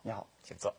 你好， 请坐。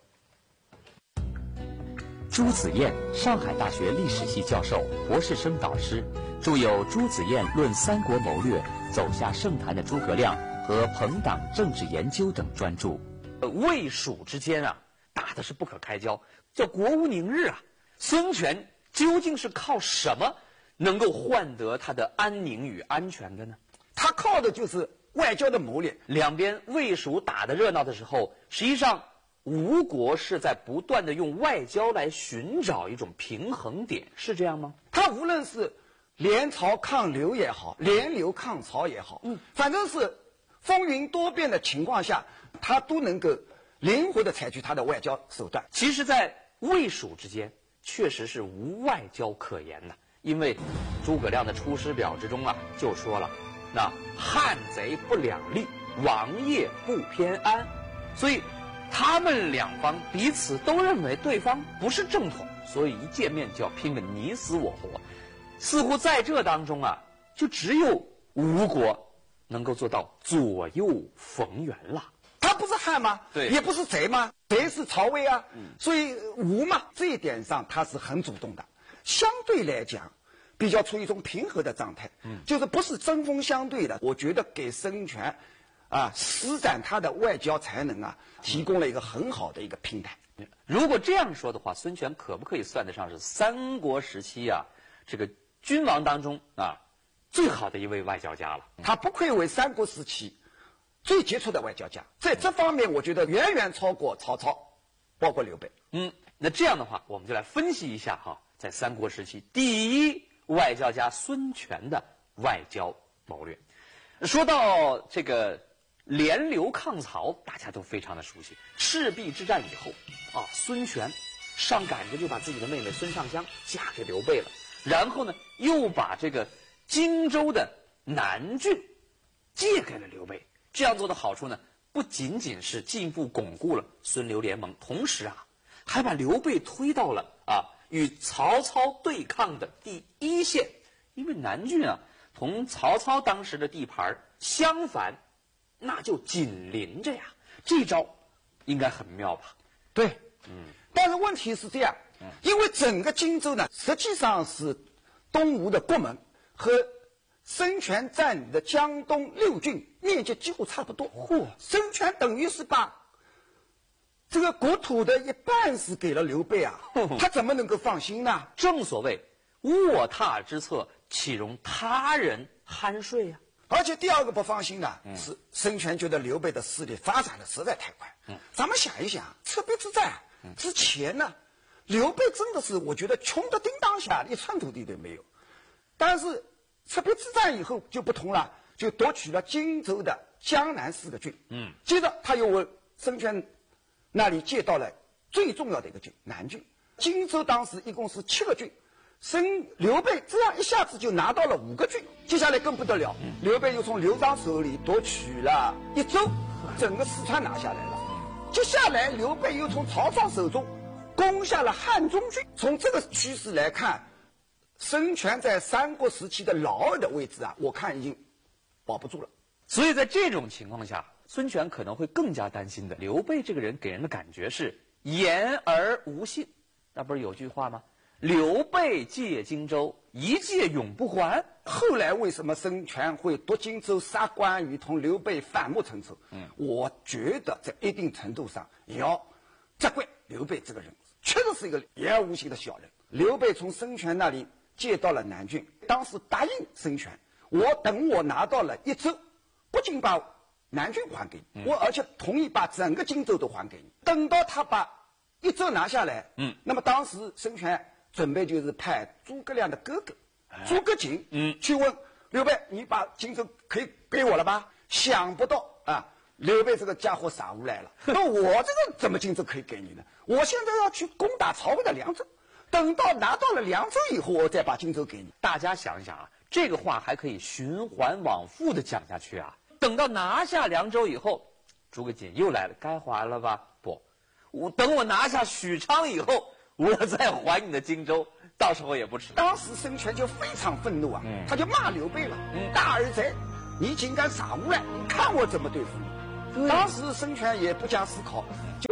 朱子燕，上海大学历史系教授、博士生导师，著有《朱子燕论三国谋略》《走下圣坛的诸葛亮》和《朋党政治研究》等专著。 魏蜀之间啊，打的是不可开交，叫国无宁日啊。孙权究竟是靠什么能够换得他的安宁与安全的呢？ 他靠的就是外交的谋略。 两边魏蜀打得热闹的时候，实际上吴国是在不断的用外交来寻找一种平衡点，是这样吗？ 他无论是联曹抗刘也好，联刘抗曹也好，反正是风云多变的情况下，他都能够灵活的采取他的外交手段。 其实，在魏蜀之间确实是无外交可言的，因为诸葛亮的《出师表》之中啊就说了，那汉贼不两立，王业不偏安，所以他们两方彼此都认为对方不是正统，所以一见面就要拼个你死我活。似乎在这当中啊，就只有吴国能够做到左右逢源了。 他不是汉吗？ 对， 也不是贼吗？贼是曹魏啊，所以吴嘛，这一点上他是很主动的，相对来讲比较处于一种平和的状态，就是不是针锋相对的。我觉得给孙权施展他的外交才能啊，提供了一个很好的一个平台。 如果这样说的话，孙权可不可以算得上是三国时期啊这个君王当中啊最好的一位外交家了？ 他不愧为三国时期最杰出的外交家，在这方面我觉得远远超过曹操，包括刘备。 那这样的话，我们就来分析一下在三国时期第一外交家孙权的外交谋略。说到这个联刘抗曹，大家都非常的熟悉。赤壁之战以后孙权上赶着就把自己的妹妹孙尚香嫁给刘备了，然后呢又把这个荆州的南郡借给了刘备。这样做的好处呢，不仅仅是进一步巩固了孙刘联盟，同时还把刘备推到了与曹操对抗的第一线。因为南郡同曹操当时的地盘相反，那就紧邻着呀。这招应该很妙吧？ 对，但是问题是这样，因为整个荆州呢，实际上是东吴的国门，和孙权占领的江东六郡面积几乎差不多。孙权等于是把这个国土的一半是给了刘备他怎么能够放心呢？ 正所谓卧榻之侧，岂容他人酣睡呀？ 而且第二个不放心的是孙权觉得刘备的势力发展的实在太快。咱们想一想，赤壁之战之前呢，刘备真的是我觉得穷得叮当响，一寸土地都没有。但是赤壁之战以后就不同了，就夺取了荆州的江南4个郡。接着他又为孙权那里借到了最重要的一个郡南郡。荆州当时一共是7个郡，刘备这样一下子就拿到了5个郡。接下来更不得了，刘备又从刘璋手里夺取了益州，整个四川拿下来了。接下来刘备又从曹操手中攻下了汉中郡。从这个趋势来看，孙权在三国时期的老二的位置我看已经保不住了。 所以在这种情况下，孙权可能会更加担心的。刘备这个人给人的感觉是言而无信，那不是有句话吗？刘备借荆州，一借永不还。 后来为什么孙权会夺荆州、杀关羽，同刘备反目成仇？我觉得在一定程度上也要责怪刘备这个人，确实是一个言而无信的小人。刘备从孙权那里借到了南郡，当时答应孙权，等我拿到了益州，不仅把南郡还给你，而且同意把整个荆州都还给你。等到他把益州拿下来，那么当时孙权准备就是派诸葛亮的哥哥诸葛瑾去问刘备，你把荆州可以给我了吧？想不到刘备这个家伙傻无赖了，那我这个怎么荆州可以给你呢？我现在要去攻打曹魏的凉州，等到拿到了凉州以后，我再把荆州给你。 大家想一想这个话还可以循环往复的讲下去等到拿下凉州以后，诸葛瑾又来了，该还了吧？不，等我拿下许昌以后，我再还你的荆州，到时候也不迟。 当时孙权就非常愤怒他就骂刘备了，大儿贼，你竟敢傻无赖，你看我怎么对付你。当时孙权也不加思考，就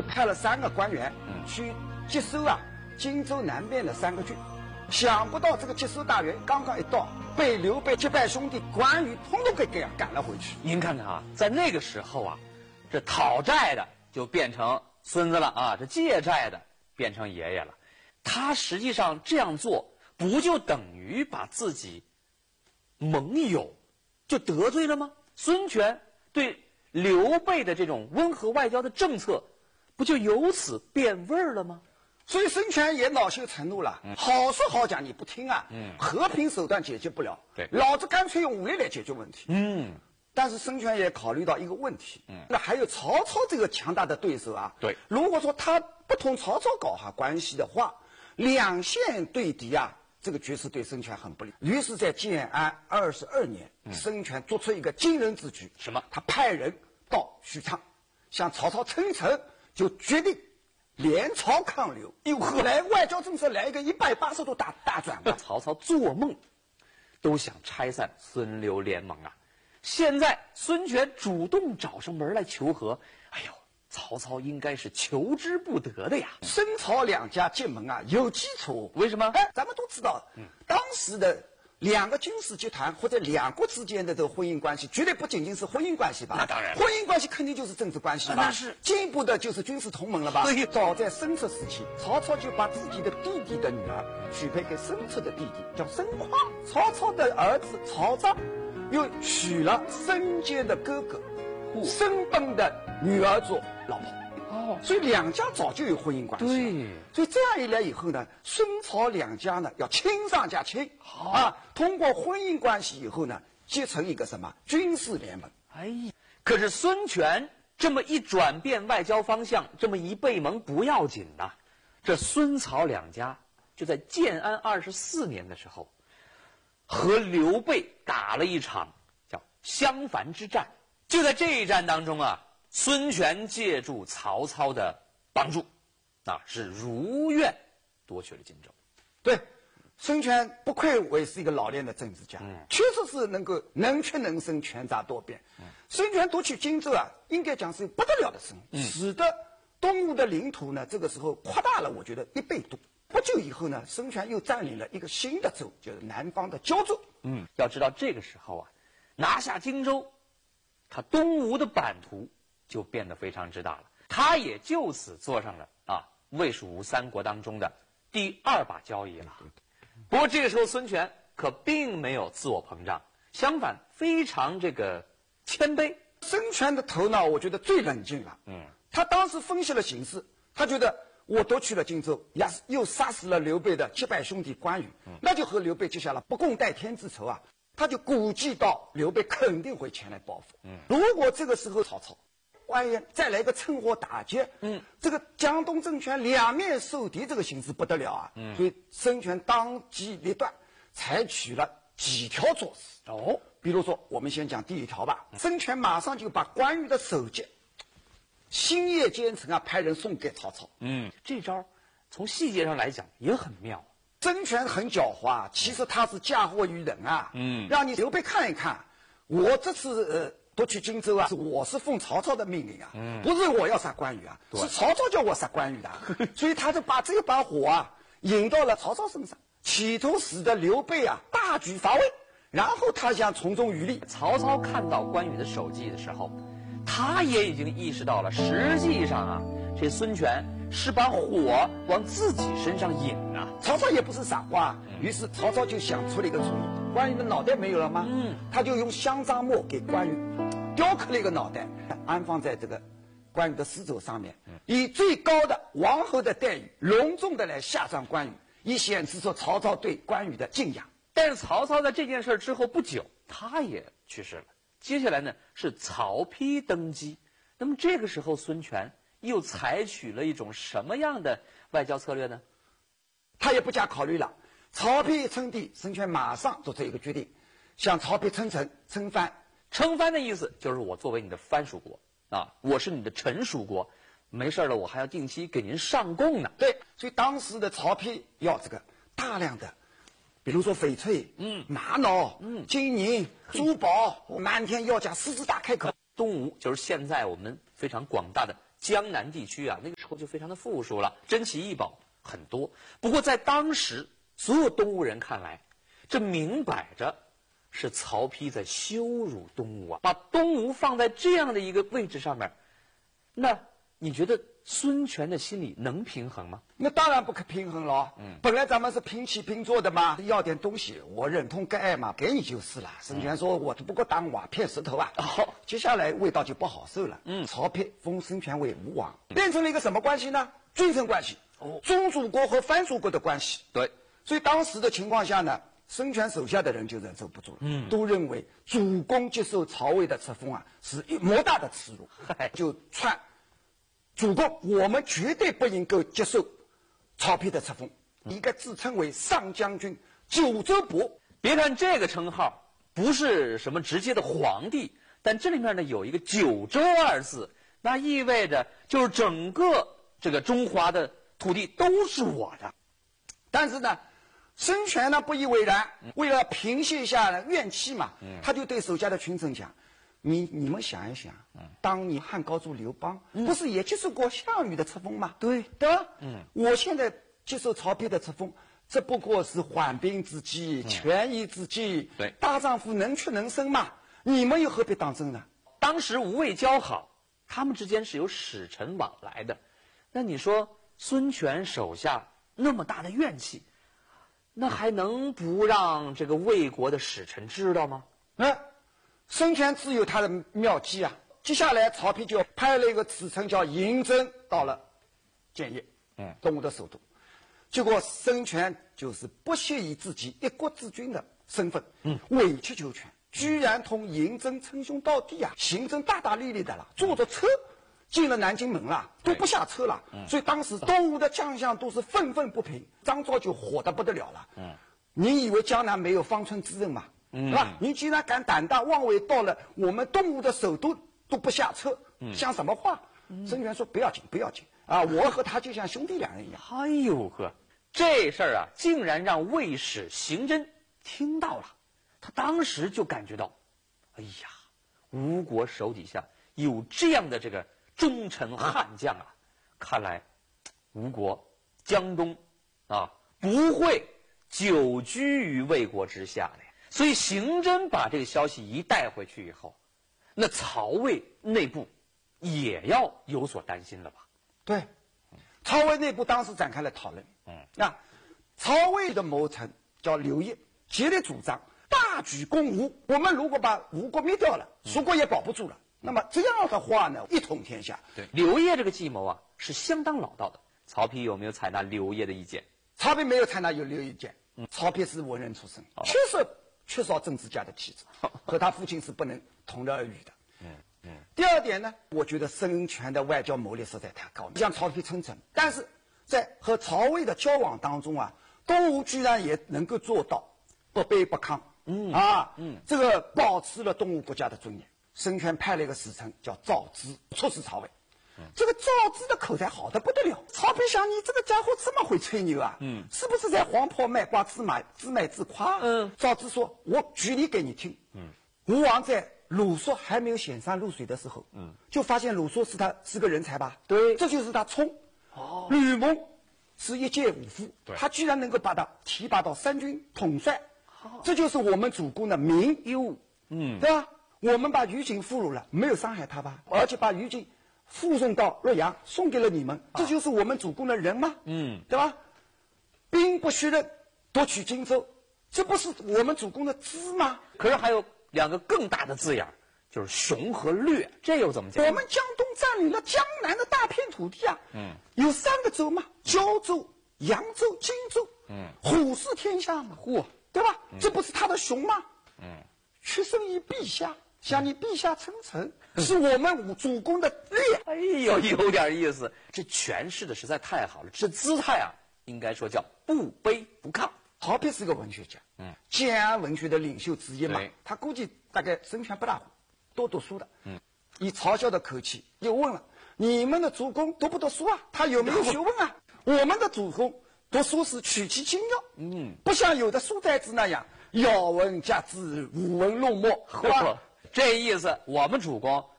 派了3个官员去接收荆州南边的3个郡。想不到这个接收大员刚刚一到，被刘备结拜兄弟关羽统统给赶了回去。 您看看啊，在那个时候啊，这讨债的就变成孙子了啊，这借债的变成爷爷了。他实际上这样做，不就等于把自己盟友就得罪了吗？孙权对刘备的这种温和外交的政策，不就由此变味儿了吗？ 所以孙权也恼羞成怒了，好说好讲你不听啊，和平手段解决不了， 对， 老子干脆用武力来解决问题。但是孙权也考虑到一个问题，那还有曹操这个强大的对手啊， 对， 如果说他不同曹操搞好关系的话，两线对敌啊，这个局势对孙权很不利。于是，在建安22年，孙权做出一个惊人之举， 什么？ 他派人到许昌，向曹操称臣，就决定联曹抗刘。后来外交政策来一个180度大转弯。 曹操做梦都想拆散孙刘联盟啊！现在孙权主动找上门来求和，哎呦，曹操应该是求之不得的呀。 孙曹两家结盟啊，有基础。 为什么？ 咱们都知道，当时的2个军事集团或者2国之间的这个婚姻关系，绝对不仅仅是婚姻关系吧？ 那当然， 婚姻关系肯定就是政治关系吧？ 那是进一步的就是军事同盟了吧？ 对， 早在孙策时期，曹操就把自己的弟弟的女儿许配给孙策的弟弟，叫孙况。曹操的儿子曹彰又娶了孙坚的哥哥孙贲的女儿做老婆。所以两家早就有婚姻关系。 对， 所以这样一来以后呢，孙曹两家呢要亲上加亲通过婚姻关系以后呢，结成一个什么军事联盟。 哎呀，可是孙权这么一转变外交方向，这么一背盟不要紧呐，这孙曹两家就在建安24年的时候，和刘备打了一场叫襄樊之战。就在这一战当中啊，孙权借助曹操的帮助，是如愿夺取了荆州。 对，孙权不愧为是一个老练的政治家，确实是能够能屈能伸，权诈多变。孙权夺取荆州啊，应该讲是不得了的胜利，使得东吴的领土呢，这个时候扩大了，我觉得1倍多。不久以后呢，孙权又占领了一个新的州，就是南方的胶州。 要知道这个时候啊，拿下荆州，他东吴的版图就变得非常之大了，他也就此坐上了魏蜀吴3国当中的第2把交椅了。不过这个时候孙权可并没有自我膨胀，相反非常谦卑。 孙权的头脑我觉得最冷静了。他当时分析了形势，他觉得我夺取了荆州，又杀死了刘备的结拜兄弟关羽，那就和刘备结下了不共戴天之仇啊。他就估计到刘备肯定会前来报复。如果这个时候曹操万一再来一个趁火打劫，这个江东政权两面受敌，这个形势不得了啊。所以孙权当机立断，采取了几条措施。比如说我们先讲第1条吧。孙权马上就把关羽的首级星夜兼程派人送给曹操。 这招从细节上来讲也很妙。 孙权很狡猾，其实他是嫁祸于人啊。让你刘备看一看，我这次夺取荆州啊，我是奉曹操的命令啊，不是我要杀关羽啊，是曹操叫我杀关羽的。所以他就把这把火引到了曹操身上，企图使得刘备大举伐魏，然后他想从中渔利。 曹操看到关羽的首级的时候，他也已经意识到了，实际上这孙权是把火往自己身上引啊。 曹操也不是傻瓜，于是曹操就想出了一个主意。关羽的脑袋没有了吗？他就用香樟木给关羽雕刻了一个脑袋，安放在这个关羽的尸首上面，以最高的王侯的待遇，隆重的来下葬关羽，以显示出曹操对关羽的敬仰。 但是曹操在这件事之后不久，他也去世了。接下来呢是曹丕登基。那么这个时候孙权又采取了一种什么样的外交策略呢？ 他也不加考虑了。曹丕称帝，孙权马上做出一个决定，向曹丕称臣称藩。 称藩的意思就是我作为你的藩属国我是你的臣属国，没事了我还要定期给您上贡呢。 对，所以当时的曹丕要这个大量的，比如说翡翠、玛瑙、金银、珠宝，满天要价，狮子大开口。 东吴就是现在我们非常广大的江南地区那个时候就非常的富庶了，珍奇异宝很多。不过在当时所有东吴人看来，这明摆着是曹丕在羞辱东吴啊，把东吴放在这样的一个位置上面，那你觉得孙权的心里能平衡吗？ 那当然不可平衡了。本来咱们是平起平坐的嘛，要点东西我忍痛割爱嘛，给你就是了。孙权说我不过当瓦片石头啊。好，接下来味道就不好受了。曹丕封孙权为吴王，变成了一个什么关系呢？君臣关系，宗主国和藩属国的关系。 对， 所以当时的情况下呢，孙权手下的人就忍受不住了，都认为主公接受曹魏的册封啊，是莫大的耻辱，就传主公，我们绝对不应够接受曹丕的册封，应该自称为上将军、九州伯。 别看这个称号不是什么直接的皇帝，但这里面呢有一个九州二字，那意味着就是整个这个中华的土地都是我的。 但是呢，孙权呢不以为然，为了平息一下怨气嘛，他就对手下的群臣讲：你们想一想，当年汉高祖刘邦不是也接受过项羽的册封吗？对吧？我现在接受曹丕的册封，这不过是缓兵之计，权宜之计。 对， 大丈夫能屈能伸嘛，你们又何必当真呢？ 当时吴魏交好，他们之间是有使臣往来的。那你说孙权手下那么大的怨气，那还能不让这个魏国的使臣知道吗？ 孙权自有他的妙计啊！接下来曹丕就派了一个使臣叫嬴政到了建业，东吴的首都。结果孙权就是不屑于自己一国之君的身份，委曲求全，居然同嬴政称兄道弟啊！行政大大咧咧的了，坐着车进了南京门了，都不下车了。所以当时东吴的将相都是愤愤不平，张昭就火得不得了了。你以为江南没有方寸之人吗？是吧？你既然敢胆大妄为，到了我们东吴的首都都不下车，像什么话？孙权说：“不要紧，不要紧啊！我和他就像兄弟两人一样。” 哎呦呵，这事儿啊，竟然让魏使邢真听到了，他当时就感觉到，哎呀，吴国手底下有这样的这个忠臣悍将啊，看来吴国江东啊不会久居于魏国之下的。所以邢真把这个消息一带回去以后，那曹魏内部也要有所担心了吧？ 对，曹魏内部当时展开了讨论。曹魏的谋臣叫刘烨，极力主张大举攻吴。我们如果把吴国灭掉了，蜀国也保不住了。那么这样的话呢，一统天下。 对，刘烨这个计谋啊是相当老道的。曹丕有没有采纳刘烨的意见？ 曹丕没有采纳刘烨意见。曹丕是文人出身，确实缺少政治家的气质，和他父亲是不能同日而语的。第二点呢，我觉得孙权的外交谋略实在太高明，向曹丕称臣，但是在和曹魏的交往当中啊，东吴居然也能够做到不卑不亢，这个保持了东吴国家的尊严。孙权派了一个使臣叫赵咨出使曹魏。这个赵咨的口才好得不得了，曹丕想，你这个家伙这么会吹牛啊？是不是在黄袍卖瓜，自卖自夸？赵咨说：“我举例给你听。吴王在鲁肃还没有显山露水的时候，就发现鲁肃是个人才吧？对，这就是他冲。吕蒙是一介武夫，他居然能够把他提拔到三军统帅，这就是我们主公的明优，对吧？我们把于禁俘虏了，没有伤害他吧？而且把于禁附送到洛阳，送给了你们，这就是我们主公的人吗？对吧？兵不血刃，夺取荆州，这不是我们主公的知吗？ 可是还有两个更大的字眼，就是雄和略，这又怎么讲？ 我们江东占领了江南的大片土地啊，有3个州嘛，胶州、扬州、荆州，虎视天下嘛，对吧？这不是他的雄吗？屈身于陛下，向你陛下称臣，是我们主公的略。 哎呦，有点意思，这诠释的实在太好了，这姿态啊，应该说叫不卑不亢。 曹丕是个文学家，建安文学的领袖之一嘛，他估计大概孙权不大会，多读书的，以嘲笑的口气又问了：你们的主公读不读书啊？他有没有学问啊？我们的主公读书是取其精要，不像有的书呆子那样咬文嚼字、舞文弄墨，对吧？ 这意思，我们主公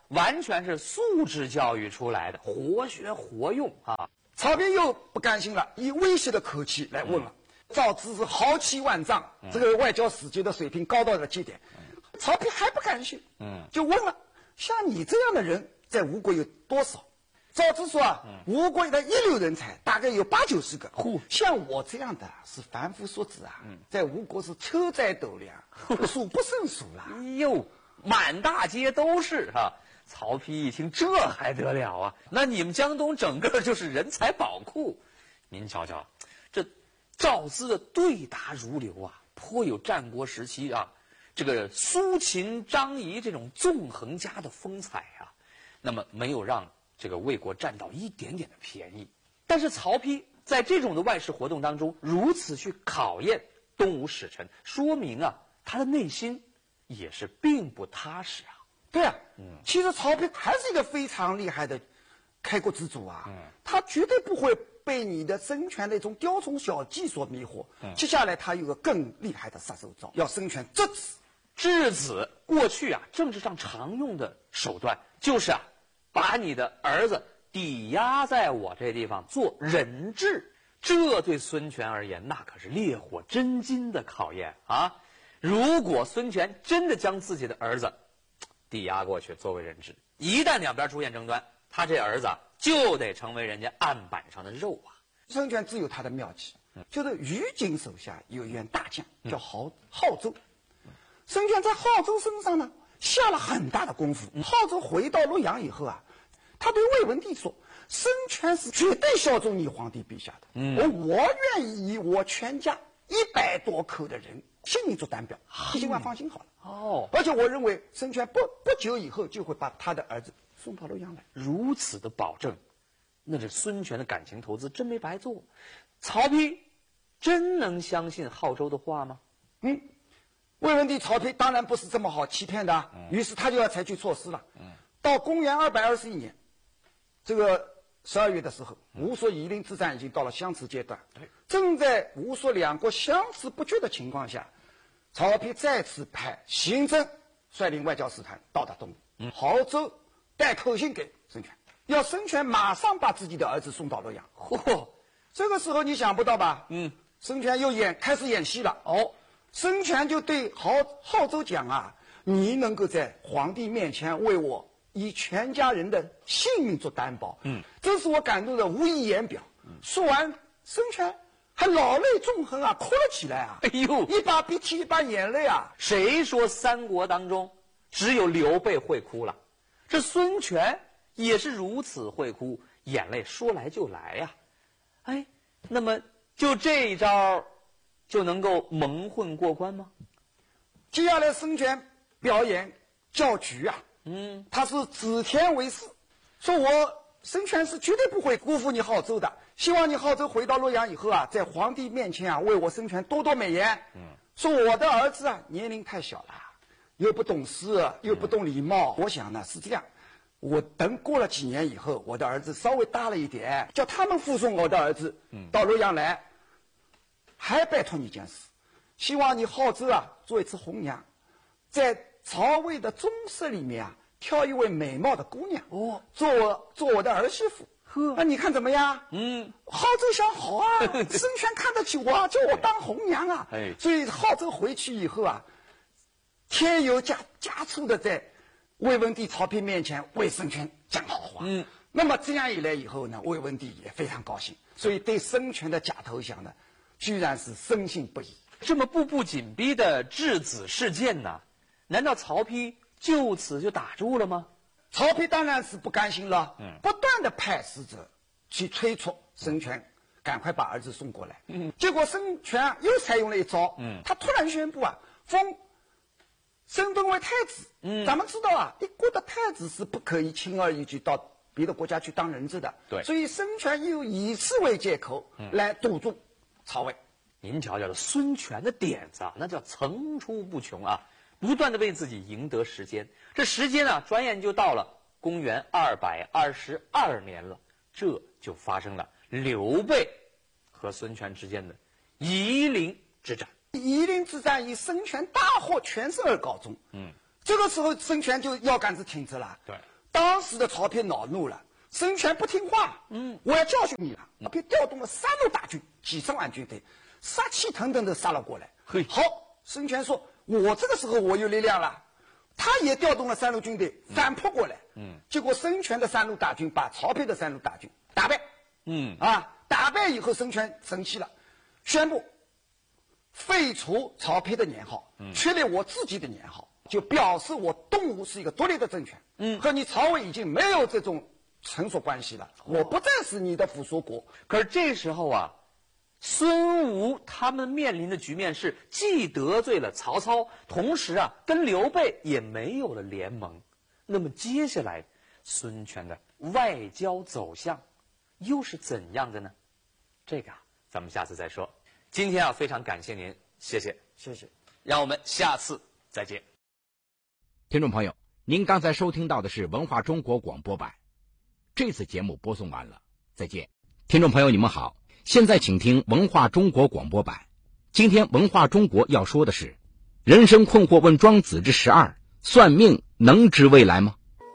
完全是素质教育出来的，活学活用啊。 曹丕又不甘心了，以威胁的口气来问了。赵之是豪气万丈，这个外交使节的水平高到了极点。曹丕还不甘心，就问了：像你这样的人在吴国有多少？赵之说啊，吴国的一流人才大概有80、90个。像我这样的是凡夫俗子啊，在吴国是秋载斗量，数不胜数了。 哎呦，满大街都是哈！曹丕一听，这还得了啊？那你们江东整个就是人才宝库。您瞧瞧，这赵资的对答如流啊，颇有战国时期啊这个苏秦、张仪这种纵横家的风采啊。那么没有让这个魏国占到一点点的便宜。但是曹丕在这种的外事活动当中如此去考验东吴使臣，说明啊他的内心也是并不踏实啊。 对啊，其实曹丕还是一个非常厉害的开国之主啊，他绝对不会被你的孙权那种雕虫小技所迷惑。接下来他有个更厉害的杀手招，要孙权制止。 质子过去啊政治上常用的手段就是啊把你的儿子抵押在我这地方做人质，这对孙权而言那可是烈火真金的考验啊！如果孙权真的将自己的儿子抵押过去作为人质，一旦两边出现争端，他这儿子就得成为人家案板上的肉啊！ 孙权自有他的妙计，就是于禁手下有一员大将叫郝周。孙权在郝周身上呢下了很大的功夫。郝周回到洛阳以后啊，他对魏文帝说：“孙权是绝对效忠你皇帝陛下的，我愿意以我全家100多口的人性命做担保，你尽管放心好了。”而且我认为孙权不久以后就会把他的儿子送到洛阳来。 如此的保证，那这孙权的感情投资真没白做。曹丕真能相信郝周的话吗？ 魏文帝曹丕当然不是这么好欺骗的，于是他就要采取措施了。到公元221年，这个12月的时候，吴所夷陵之战已经到了相持阶段。正在吴所两国相持不决的情况下，曹丕再次派邢真率领外交使团到达东吴。郝周带口信给孙权，要孙权马上把自己的儿子送到洛阳。这个时候你想不到吧？孙权又开始演戏了。孙权就对郝周讲啊，你能够在皇帝面前为我以全家人的性命做担保，这是我感动的无以言表。说完，孙权还老泪纵横啊，哭了起来啊！ 哎呦， 一把鼻涕一把眼泪啊！ 谁说三国当中只有刘备会哭了？这孙权也是如此会哭，眼泪说来就来呀。那么就这一招就能够蒙混过关吗？ 接下来孙权表演叫局啊，他是指天为誓，说我孙权是绝对不会辜负你郝周的，希望你郝周回到洛阳以后啊，在皇帝面前啊，为我孙权多多美言。说我的儿子啊年龄太小了，又不懂事，又不懂礼貌，我想呢是这样，我等过了几年以后，我的儿子稍微大了一点，叫他们护送我的儿子到洛阳来。还拜托你一件事，希望你郝周啊做一次红娘，在曹魏的宗室里面啊挑一位美貌的姑娘做我的儿媳妇。你看怎么样？郝周想好啊，孙权看得起我啊，叫我当红娘啊。所以郝周回去以后啊，添油加醋的在魏文帝曹丕面前为孙权讲好话。那么这样一来以后呢，魏文帝也非常高兴，所以对孙权的假投降呢居然是深信不疑。 这么步步紧逼的质子事件呢，难道曹丕就此就打住了吗？ 曹丕当然是不甘心了，不断的派使者去催促孙权赶快把儿子送过来。结果孙权又采用了一招，他突然宣布啊，封孙敦为太子。咱们知道啊，一国的太子是不可以轻而易举到别的国家去当人质的。所以孙权又以此为借口来堵住曹魏。 您瞧瞧，孙权的点子啊，那叫层出不穷啊，不断的为自己赢得时间。这时间啊，转眼就到了公元222年了，这就发生了刘备和孙权之间的夷陵之战。 夷陵之战以孙权大获全胜而告终。这个时候孙权就腰杆子挺直了。 当时的曹丕恼怒了，孙权不听话，我要教训你了。曹丕调动了3路大军，几十万军队，杀气腾腾的杀了过来。好，孙权说，我这个时候我有力量了，他也调动了3路军队反扑过来。结果孙权的3路大军把曹丕的3路大军打败。打败以后，孙权生气了，宣布废除曹丕的年号，确立我自己的年号，就表示我东吴是一个独立的政权，和你曹魏已经没有这种臣属关系了，我不再是你的附属国。 可是这时候啊，孙吴他们面临的局面是既得罪了曹操，同时啊跟刘备也没有了联盟。那么接下来孙权的外交走向又是怎样的呢？这个咱们下次再说。今天非常感谢您，谢谢。让我们下次再见。 听众朋友，您刚才收听到的是文化中国广播版，这次节目播送完了，再见。听众朋友你们好，现在请听文化中国广播版。今天文化中国要说的是人生困惑问庄子之12，算命能知未来吗？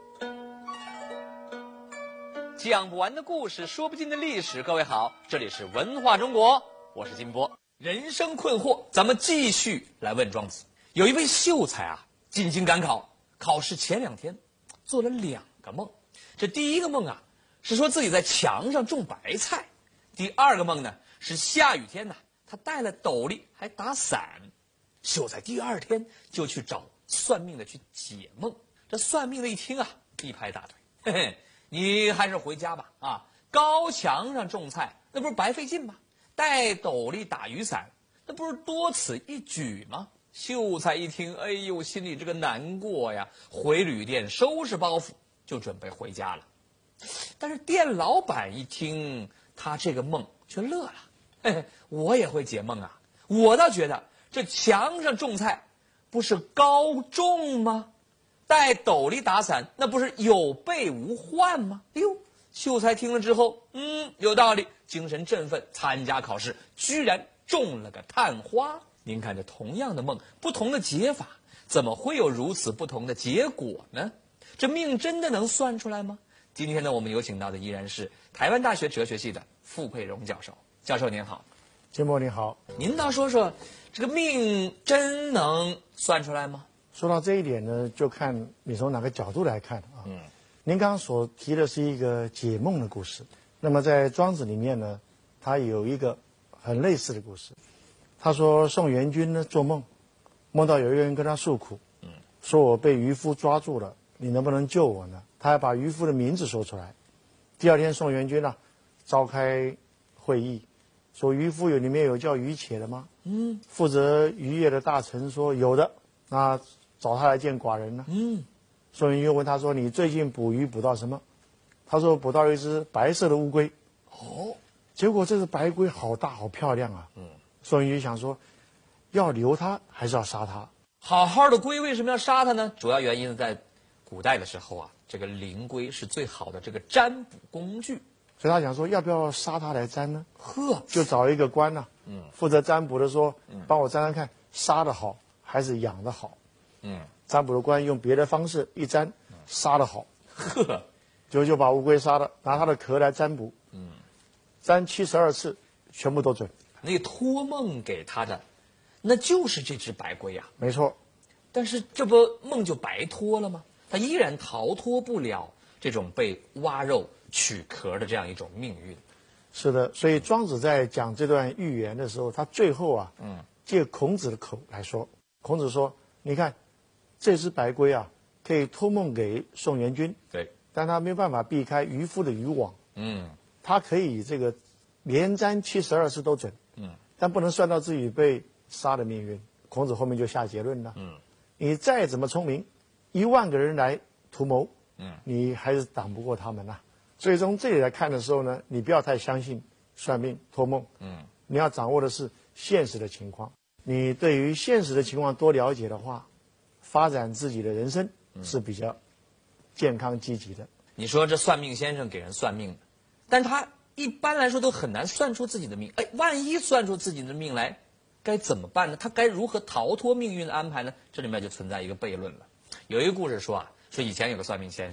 讲不完的故事，说不尽的历史。各位好，这里是文化中国，我是金波。人生困惑，咱们继续来问庄子。有一位秀才啊，进京赶考，考试前2天做了2个梦。这第一个梦啊，是说自己在墙上种白菜；第2个梦呢，是下雨天呢，他带了斗笠还打伞。秀才第2天就去找算命的去解梦。这算命的一听啊，一拍大腿，嘿嘿，你还是回家吧啊！高墙上种菜，那不是白费劲吗？戴斗笠打雨伞，那不是多此一举吗？秀才一听，哎呦，心里这个难过呀，回旅店收拾包袱就准备回家了。但是店老板一听他这个梦却乐了，嘿嘿，我也会解梦啊！我倒觉得这墙上种菜不是高中吗？戴斗笠打伞，那不是有备无患吗？哎呦，秀才听了之后，有道理，精神振奋，参加考试，居然中了个探花。您看，这同样的梦，不同的解法，怎么会有如此不同的结果呢？这命真的能算出来吗？今天呢，我们有请到的依然是台湾大学哲学系的傅佩荣教授。教授您好。 金波你好。 您倒说说，这个命真能算出来吗？ 说到这一点呢，就看你从哪个角度来看啊。您刚刚所提的是一个解梦的故事，那么在庄子里面呢，他有一个很类似的故事。他说宋元君呢做梦，梦到有一个人跟他诉苦，说我被渔夫抓住了，你能不能救我呢？他还把渔夫的名字说出来。第2天宋元君呢召开会议，说渔夫里面有叫于且的吗？负责渔业的大臣说有的，那找他来见寡人呢。宋元君问他说，你最近捕鱼捕到什么？他说捕到一只白色的乌龟。结果这只白龟好大好漂亮啊。宋元君想说，要留它还是要杀它？ 好好的龟为什么要杀它呢？主要原因在古代的时候啊，这个灵龟是最好的这个占卜工具， 所以他想说要不要杀它来占呢？就找一个官呢，负责占卜的说，帮我占占看，杀的好还是养的好。占卜的官用别的方式一占，杀的好，就把乌龟杀了，拿它的壳来占卜，占72次，全部都准。 那托梦给他的，那就是这只白龟啊。 没错。 但是这不梦就白托了吗？他依然逃脱不了这种被挖肉取壳的这样一种命运。 是的，所以庄子在讲这段寓言的时候，他最后啊，借孔子的口来说。孔子说，你看这只白龟啊，可以托梦给宋元君， 对， 但他没有办法避开渔夫的渔网。他可以这个连占72次都准，但不能算到自己被杀的命运。孔子后面就下结论了，你再怎么聪明，10000个人来图谋，你还是挡不过他们呐。所以从这里来看的时候呢，你不要太相信算命托梦，你要掌握的是现实的情况。你对于现实的情况多了解的话，发展自己的人生是比较健康积极的。 你说这算命先生给人算命的，但他一般来说都很难算出自己的命。万一算出自己的命来，该怎么办呢？他该如何逃脱命运的安排呢？这里面就存在一个悖论了。有一个故事说啊，说以前有个算命先生，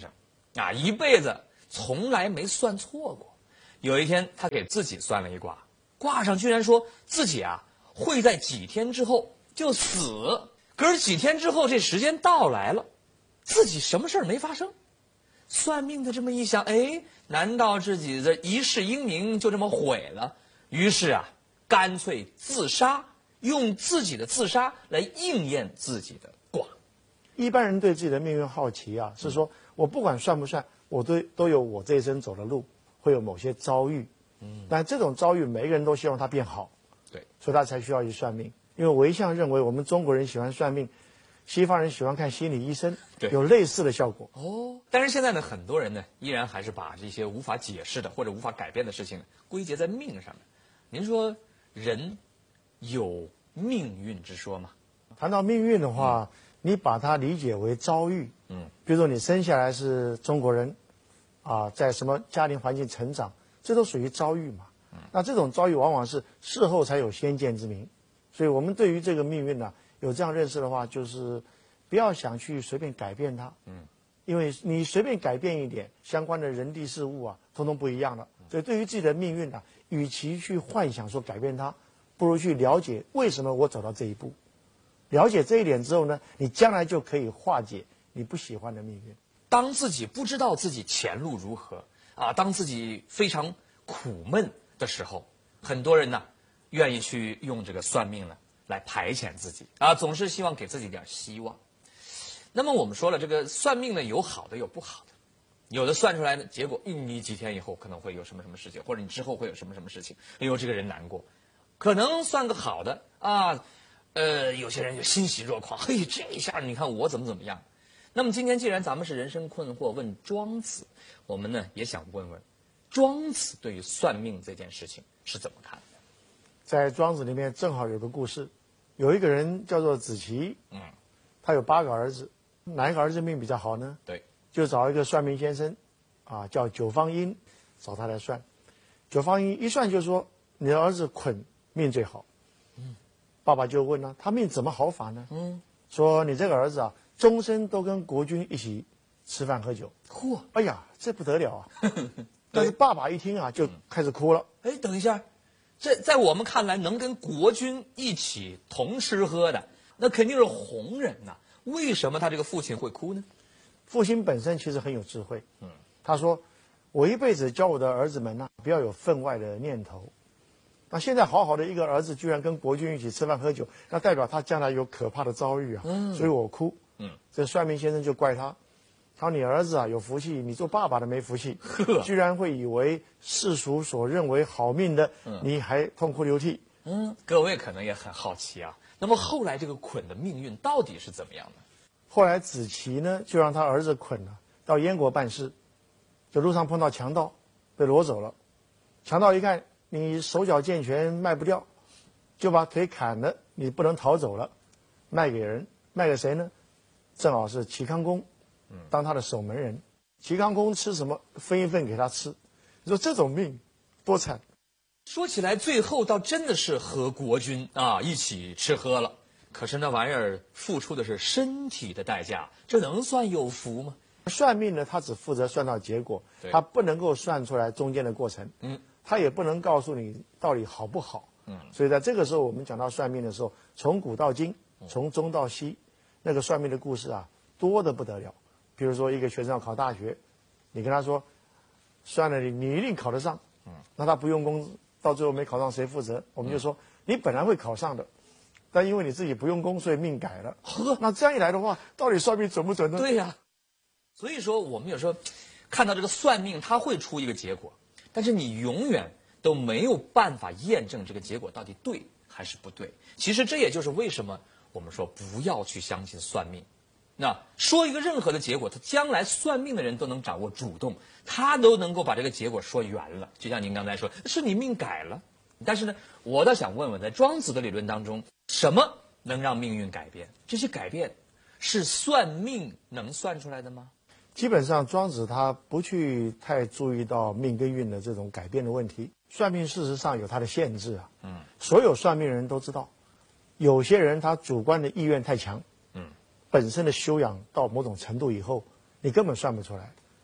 啊，一辈子从来没算错过。有一天，他给自己算了一卦，卦上居然说自己啊会在几天之后就死。可是几天之后，这时间到来了，自己什么事儿没发生。算命的这么一想，哎，难道自己的一世英名就这么毁了？于是啊，干脆自杀，用自己的自杀来应验自己的卦。 一般人对自己的命运好奇啊，是说我不管算不算，我都有我这一生走的路，会有某些遭遇。但这种遭遇，每个人都希望它变好， 对， 所以他才需要去算命。因为我一向认为，我们中国人喜欢算命，西方人喜欢看心理医生， 对， 有类似的效果。 哦，但是现在呢，很多人呢，依然还是把这些无法解释的或者无法改变的事情归结在命上面。您说，人有命运之说吗？ 谈到命运的话，你把它理解为遭遇。比如说你生下来是中国人，啊，在什么家庭环境成长，这都属于遭遇嘛。那这种遭遇往往是事后才有先见之明，所以我们对于这个命运呢，有这样认识的话，就是不要想去随便改变它。因为你随便改变一点，相关的人地事物啊，通通不一样了。所以对于自己的命运呢，与其去幻想说改变它，不如去了解为什么我走到这一步。了解这一点之后呢，你将来就可以化解你不喜欢的命运。 当自己不知道自己前路如何啊，当自己非常苦闷的时候，很多人呢愿意去用这个算命呢来排遣自己啊，总是希望给自己点希望。那么我们说了，这个算命呢有好的有不好的，有的算出来的结果，你几天以后可能会有什么什么事情，或者你之后会有什么什么事情，哎呦这个人难过。可能算个好的啊，有些人就欣喜若狂，嘿，这一下你看我怎么样。那么今天既然咱们是人生困惑问庄子，我们呢也想问问庄子对于算命这件事情是怎么看的。 在庄子里面正好有个故事，有一个人叫做子期，他有8个儿子，哪一个儿子命比较好呢？ 对， 就找一个算命先生，啊，叫九方殷，找他来算。九方殷一算就说你的儿子捆命最好。爸爸就问了，他命怎么好法呢？说你这个儿子啊，终身都跟国君一起吃饭喝酒。 嚯， 哎呀，这不得了啊！但是爸爸一听啊，就开始哭了。 哎，等一下，这在我们看来，能跟国君一起同吃喝的，那肯定是红人呐。为什么他这个父亲会哭呢？ 父亲本身其实很有智慧。他说：“我一辈子教我的儿子们呢，不要有分外的念头。那现在好好的一个儿子，居然跟国君一起吃饭喝酒，那代表他将来有可怕的遭遇啊！所以我哭。这算命先生就怪他，他说你儿子啊有福气，你做爸爸的没福气，居然会以为世俗所认为好命的，你还痛哭流涕。 各位可能也很好奇啊。那么后来这个捆的命运到底是怎么样的？ 后来子期呢，就让他儿子捆了，到燕国办事，就路上碰到强盗，被掳走了。强盗一看你手脚健全，卖不掉，就把腿砍了，你不能逃走了，卖给人，卖给谁呢？正好是齐康公，当他的守门人。齐康公吃什么，分一份给他吃。你说这种命多惨！ 说起来，最后倒真的是和国君啊一起吃喝了。可是那玩意儿付出的是身体的代价，这能算有福吗？ 算命呢，他只负责算到结果，他不能够算出来中间的过程。他也不能告诉你到底好不好。所以在这个时候，我们讲到算命的时候，从古到今，从中到西，那个算命的故事啊，多得不得了。比如说，一个学生要考大学，你跟他说，算了你一定考得上。那他不用功，到最后没考上，谁负责？我们就说，你本来会考上的，但因为你自己不用功，所以命改了。那这样一来的话，到底算命准不准呢？ 对呀。所以说，我们有时候看到这个算命，它会出一个结果，但是你永远都没有办法验证这个结果到底对还是不对。其实这也就是为什么我们说不要去相信算命。那说一个任何的结果，他将来算命的人都能掌握主动，他都能够把这个结果说圆了。就像您刚才说，是你命改了。但是呢，我倒想问问，在庄子的理论当中，什么能让命运改变？这些改变是算命能算出来的吗？ 基本上，庄子他不去太注意到命跟运的这种改变的问题。算命事实上有它的限制啊。所有算命人都知道，有些人他主观的意愿太强，本身的修养到某种程度以后，你根本算不出来。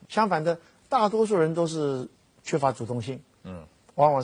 相反的，大多数人都是缺乏主动性，往往